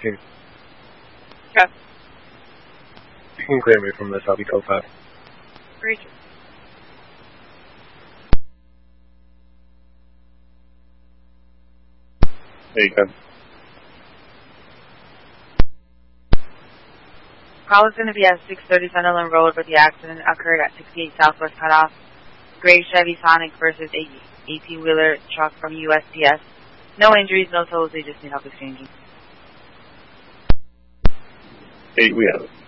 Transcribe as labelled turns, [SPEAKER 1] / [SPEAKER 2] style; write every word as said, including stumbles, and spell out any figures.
[SPEAKER 1] fifteen.
[SPEAKER 2] Okay.
[SPEAKER 1] You can clear me from this. I'll be code five.
[SPEAKER 2] Great.
[SPEAKER 1] There you go.
[SPEAKER 2] Call is going to be at six thirty Sunderland Road, but the accident occurred at sixty-eight Southwest Cutoff. Gray Chevy Sonic versus a eighteen-wheeler truck from U S P S. No injuries, no tolls, they just need help exchanging.
[SPEAKER 1] Eight, we have it.